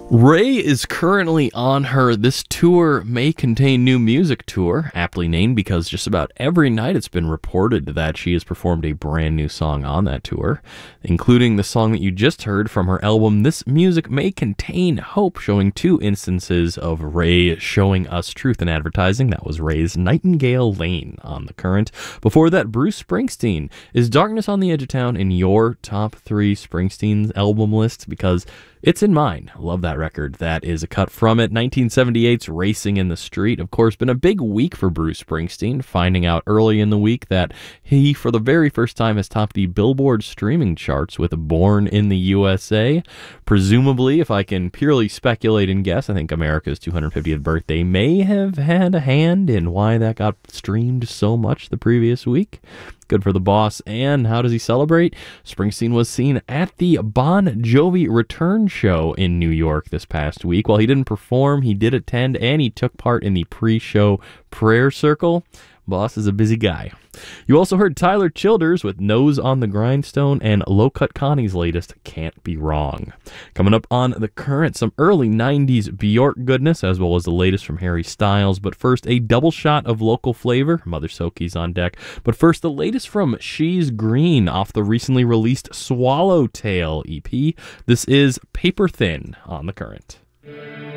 Ray is currently on her This Tour May Contain New Music tour, aptly named because just about every night it's been reported that she has performed a brand new song on that tour, including the song that you just heard from her album This Music May Contain Hope, showing two instances of Ray showing us truth in advertising. That was Ray's Nightingale Lane on The Current. Before that, Bruce Springsteen. Is Darkness on the Edge of Town in your top 3 Springsteen's album list? Because it's in mine. I love that record. That is a cut from it. 1978's Racing in the Street. Of course, been a big week for Bruce Springsteen, finding out early in the week that he, for the very first time, has topped the Billboard streaming charts with Born in the USA. Presumably, if I can purely speculate and guess, I think America's 250th birthday may have had a hand in why that got streamed so much the previous week. Good for the boss. And how does he celebrate? Springsteen was seen at the Bon Jovi return show in New York this past week. While he didn't perform, he did attend, and he took part in the pre-show prayer circle. Boss is a busy guy. You also heard Tyler Childers with Nose on the Grindstone and Low Cut Connie's latest, Can't Be Wrong. Coming up on The Current, some early 90s Bjork goodness, as well as the latest from Harry Styles. But first, a double shot of local flavor. Mother Soki's on deck. But first, the latest from She's Green off the recently released Swallowtail EP. This is Paper Thin on The Current.